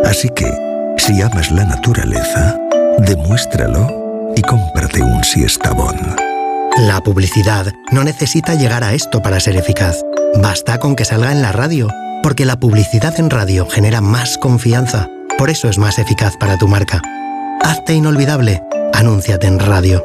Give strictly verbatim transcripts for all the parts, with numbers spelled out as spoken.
Así que, si amas la naturaleza, demuéstralo y cómprate un Siestabón. La publicidad no necesita llegar a esto para ser eficaz. Basta con que salga en la radio, porque la publicidad en radio genera más confianza. Por eso es más eficaz para tu marca. Hazte inolvidable. Anúnciate en radio.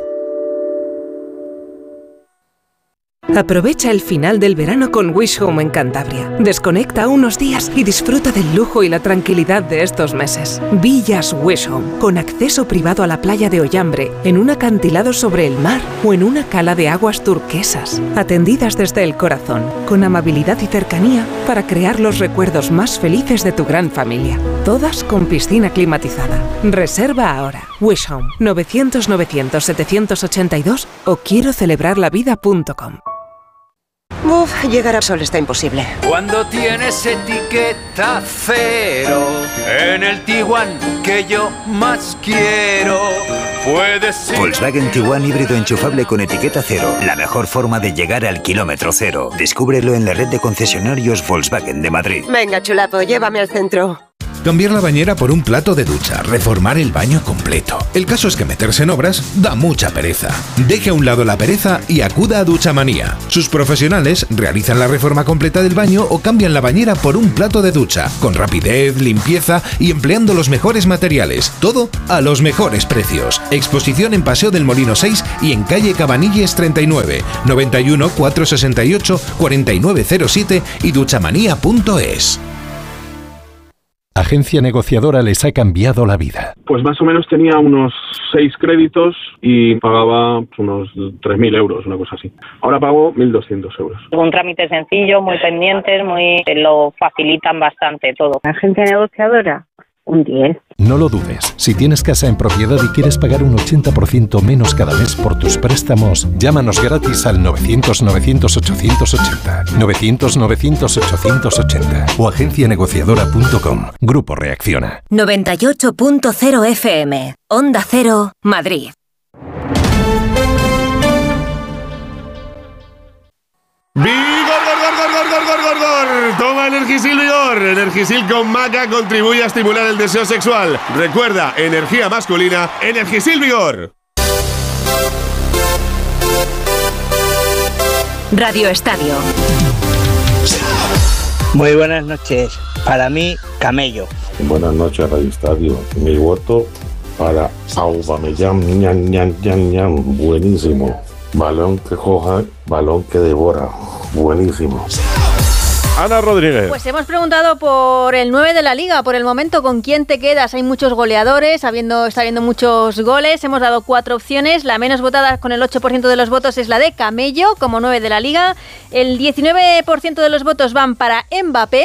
Aprovecha el final del verano con Wish Home en Cantabria. Desconecta unos días y disfruta del lujo y la tranquilidad de estos meses. Villas Wish Home, con acceso privado a la playa de Ollambre, en un acantilado sobre el mar o en una cala de aguas turquesas. Atendidas desde el corazón, con amabilidad y cercanía para crear los recuerdos más felices de tu gran familia. Todas con piscina climatizada. Reserva ahora. Wish Home, novecientos novecientos setecientos ochenta y dos o quiero celebrar la vida punto com. Uf, llegar a Sol está imposible. Cuando tienes etiqueta cero en el Tiguan que yo más quiero, puedes ir... Volkswagen Tiguan híbrido enchufable con etiqueta cero. La mejor forma de llegar al kilómetro cero. Descúbrelo en la red de concesionarios Volkswagen de Madrid. Venga, chulapo, llévame al centro. Cambiar la bañera por un plato de ducha, reformar el baño completo. El caso es que meterse en obras da mucha pereza. Deje a un lado la pereza y acuda a Duchamanía. Sus profesionales realizan la reforma completa del baño o cambian la bañera por un plato de ducha, con rapidez, limpieza y empleando los mejores materiales. Todo a los mejores precios. Exposición en Paseo del Molino seis y en calle Cabanilles treinta y nueve, noventa y uno, cuatrocientos sesenta y ocho, cuarenta y nueve cero siete y duchamanía punto es. Agencia Negociadora les ha cambiado la vida. Pues más o menos tenía unos seis créditos y pagaba unos tres mil euros, una cosa así. Ahora pago mil doscientos euros. Un trámite sencillo, muy pendientes, muy lo facilitan bastante todo. Agencia Negociadora, un diez. No lo dudes. Si tienes casa en propiedad y quieres pagar un ochenta por ciento menos cada mes por tus préstamos, llámanos gratis al novecientos novecientos ochocientos ochenta, novecientos novecientos ochocientos ochenta o agencia negociadora punto com. Grupo Reacciona. noventa y ocho punto cero F M. Onda Cero, Madrid. ¡Vigor, gor, gor, gor, gor, gor, gor, gor! Toma Energisil Vigor. Energisil con maca contribuye a estimular el deseo sexual. Recuerda, energía masculina, Energisil Vigor. Radio Estadio. Muy buenas noches. Para mí, camello. Buenas noches, Radio Estadio. Mi voto para Aubameyang, ñan, ñan, ñan, ñan. Buenísimo. Balón que coja, balón que devora. Buenísimo. Ana Rodríguez. Pues hemos preguntado por el nueve de la Liga, por el momento, ¿con quién te quedas? Hay muchos goleadores, habiendo, está habiendo muchos goles. Hemos dado cuatro opciones. La menos votada, con el ocho por ciento de los votos, es la de Camello, como nueve de la Liga. El diecinueve por ciento de los votos van para Mbappé.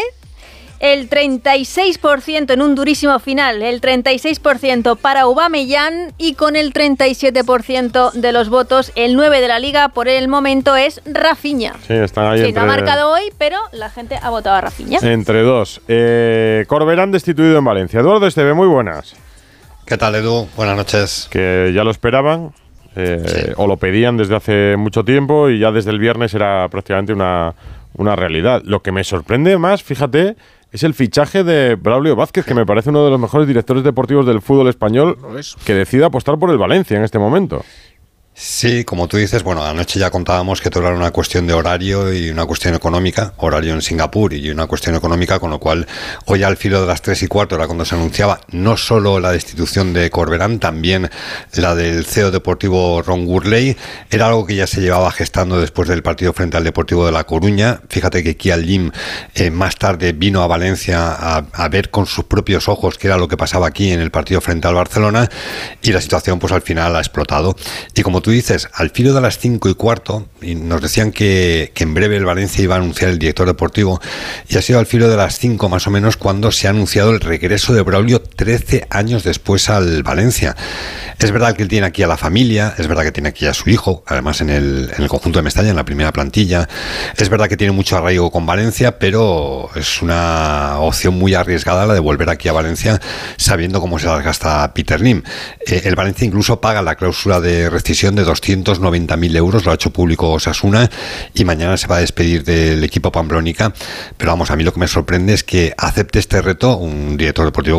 El treinta y seis por ciento en un durísimo final, el treinta y seis por ciento para Aubameyang y con el treinta y siete por ciento de los votos, el nueve de la Liga por el momento es Rafinha. Sí, están ahí sí, entre... no ha marcado hoy, pero la gente ha votado a Rafinha. Entre dos. Eh, Corberán destituido en Valencia. Eduardo Esteve, muy buenas. ¿Qué tal, Edu? Buenas noches. Que ya lo esperaban, eh, sí. o lo pedían desde hace mucho tiempo y ya desde el viernes era prácticamente una, una realidad. Lo que me sorprende más, fíjate, es el fichaje de Braulio Vázquez, que me parece uno de los mejores directores deportivos del fútbol español, que decide apostar por el Valencia en este momento. Sí, como tú dices, bueno, anoche ya contábamos que todo era una cuestión de horario y una cuestión económica, horario en Singapur y una cuestión económica, con lo cual hoy al filo de las tres y cuarto era cuando se anunciaba no solo la destitución de Corberán, también la del C E O deportivo Ron Gurley. Era algo que ya se llevaba gestando después del partido frente al Deportivo de La Coruña. Fíjate que Kial Lim eh, más tarde vino a Valencia a, a ver con sus propios ojos qué era lo que pasaba aquí en el partido frente al Barcelona, y la situación pues al final ha explotado. Y como tú dices, al filo de las cinco y cuarto, y nos decían que, que en breve el Valencia iba a anunciar el director deportivo, y ha sido al filo de las cinco más o menos cuando se ha anunciado el regreso de Braulio trece años después al Valencia. Es verdad que él tiene aquí a la familia, es verdad que tiene aquí a su hijo, además en el, en el conjunto de Mestalla, en la primera plantilla. Es verdad que tiene mucho arraigo con Valencia, pero es una opción muy arriesgada la de volver aquí a Valencia sabiendo cómo se las gasta Peter Lim. Eh, el Valencia incluso paga la cláusula de rescisión de doscientos noventa mil euros, lo ha hecho público Osasuna, y mañana se va a despedir del equipo Pamplónica. Pero vamos, a mí lo que me sorprende es que acepte este reto un director deportivo